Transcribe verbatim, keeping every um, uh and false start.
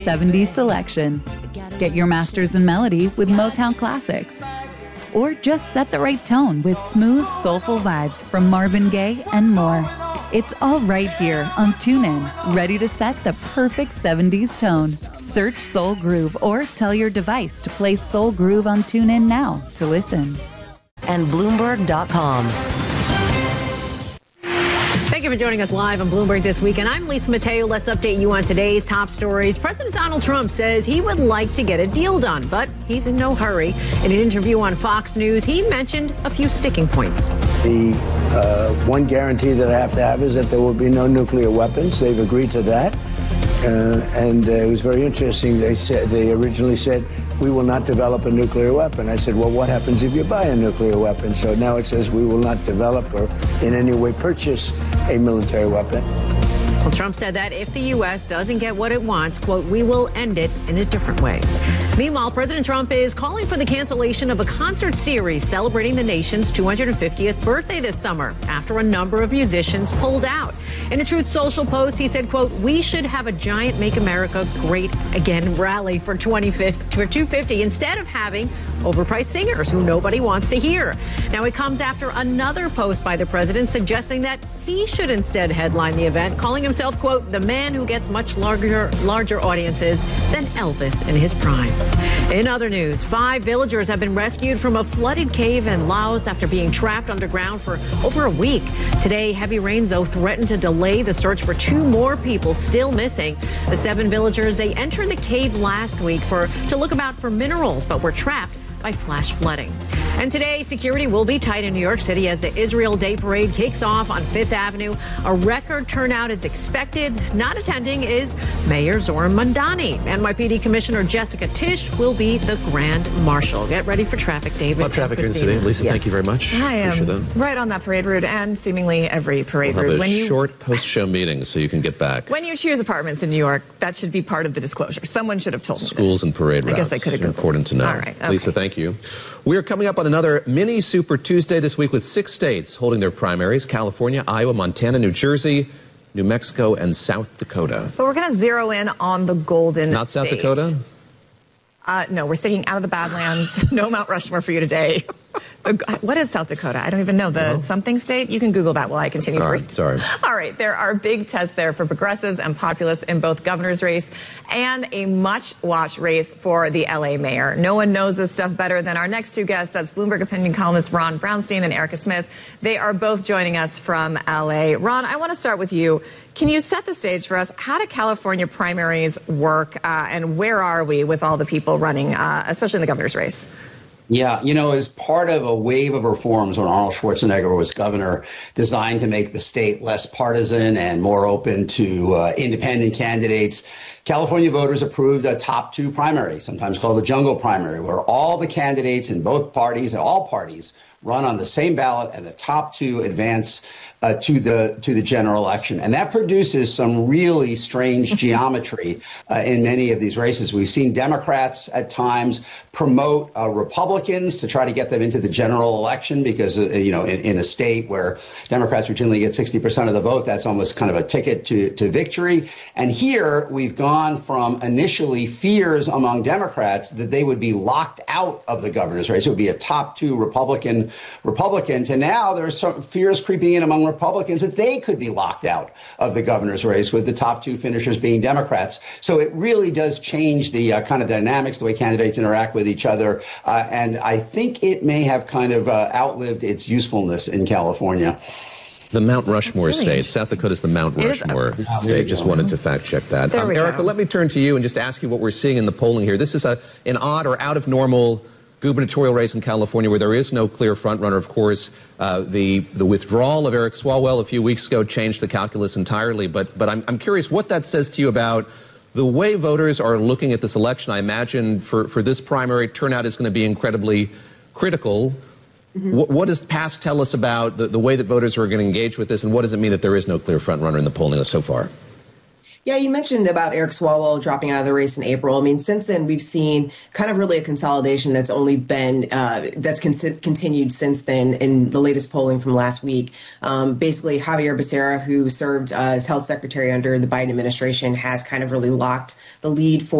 seventies selection. Get your masters in melody with Motown classics. Or just set the right tone with smooth, soulful vibes from Marvin Gaye and more. It's all right here on TuneIn, ready to set the perfect seventies tone. Search Soul Groove or tell your device to play Soul Groove on TuneIn now to listen. And Bloomberg dot com. Thank you for joining us live on Bloomberg This Week, and I'm Lisa Mateo. Let's update you on today's top stories. President Donald Trump says he would like to get a deal done, but he's in no hurry. In an interview on Fox News, he mentioned a few sticking points. The uh, one guarantee that I have to have is that there will be no nuclear weapons. They've agreed to that. Uh, and uh, it was very interesting. They said they originally said, we will not develop a nuclear weapon. I said, well, what happens if you buy a nuclear weapon? So now it says we will not develop or in any way purchase a military weapon. Well, Trump said that if the U S doesn't get what it wants, quote, we will end it in a different way. Meanwhile, President Trump is calling for the cancellation of a concert series celebrating the nation's two hundred fiftieth birthday this summer after a number of musicians pulled out. In a Truth Social post, he said, quote, we should have a giant Make America Great Again rally for two fifty instead of having overpriced singers who nobody wants to hear. Now, it comes after another post by the president suggesting that he should instead headline the event, calling himself, quote, the man who gets much larger, larger audiences than Elvis in his prime. In other news, five villagers have been rescued from a flooded cave in Laos after being trapped underground for over a week. Today, heavy rains, though, threatened to delay the search for two more people still missing. The seven villagers, they entered the cave last week for to look about for minerals, but were trapped by flash flooding. And today, security will be tight in New York City as the Israel Day Parade kicks off on Fifth Avenue. A record turnout is expected. Not attending is Mayor Zoran Mandani. N Y P D Commissioner Jessica Tisch will be the Grand Marshal. Get ready for traffic, David. A lot of traffic here in the city. Lisa, yes. Thank you very much. I am right on that parade route and seemingly every parade we'll route. Have a when you, short post-show meeting so you can get back. When you choose apartments in New York, that should be part of the disclosure. Someone should have told me Schools this. and parade routes. I guess I could have Googled. Important to know. All right. Okay. Lisa, thank you. We are coming up on another mini Super Tuesday this week with six states holding their primaries: California, Iowa, Montana, New Jersey, New Mexico, and South Dakota. But we're going to zero in on the Golden Not State. South Dakota? Uh, no, we're sticking out of the Badlands. No Mount Rushmore for you today. What is South Dakota? I don't even know. The no. something state? You can Google that while I continue to All read. right, sorry. All right, there are big tests there for progressives and populists in both governor's race and a much-watched race for the L A mayor. No one knows this stuff better than our next two guests. That's Bloomberg opinion columnist Ron Brownstein and Erica Smith. They are both joining us from L A. Ron, I want to start with you. Can you set the stage for us? How do California primaries work, uh, and where are we with all the people running, uh, especially in the governor's race? Yeah, you know, as part of a wave of reforms when Arnold Schwarzenegger was governor, designed to make the state less partisan and more open to uh, independent candidates, California voters approved a top two primary, sometimes called the jungle primary, where all the candidates in both parties and all parties run on the same ballot and the top two advance uh, to the to the general election. And that produces some really strange geometry uh, in many of these races. We've seen Democrats at times promote uh, Republicans to try to get them into the general election because, uh, you know, in, in a state where Democrats routinely get sixty percent of the vote, that's almost kind of a ticket to, to victory. And here we've gone from initially fears among Democrats that they would be locked out of the governor's race. It would be a top two Republican Republican to now there's some fears creeping in among Republicans that they could be locked out of the governor's race with the top two finishers being Democrats. So it really does change the uh, kind of dynamics, the way candidates interact with each other. Uh, and I think it may have kind of uh, outlived its usefulness in California. The Mount Rushmore really state. South Dakota is the Mount Rushmore a, state. Just wanted to fact check that. Um, Erica, go. Let me turn to you and just ask you what we're seeing in the polling here. This is a, an odd or out of normal gubernatorial race in California where there is no clear frontrunner. Of course, uh, the the withdrawal of Eric Swalwell a few weeks ago changed the calculus entirely. But but I'm I'm curious what that says to you about the way voters are looking at this election. I imagine for for this primary, turnout is going to be incredibly critical. Mm-hmm. What, what does past tell us about the, the way that voters are going to engage with this, and what does it mean that there is no clear frontrunner in the polling so far? Yeah, you mentioned about Eric Swalwell dropping out of the race in April. I mean, since then, we've seen kind of really a consolidation that's only been, uh, that's con- continued since then in the latest polling from last week. Um, basically, Javier Becerra, who served uh, as health secretary under the Biden administration, has kind of really locked the lead for